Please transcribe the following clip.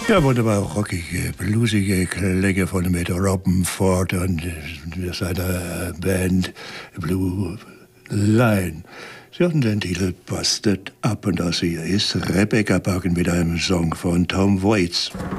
Ja, wunderbar rockige, bluesige Klänge von mit Robben Ford und seiner Band Blue Line. Sie hatten den Titel Busted Up und das hier ist Rebecca Parkin mit einem Song von Tom Waits.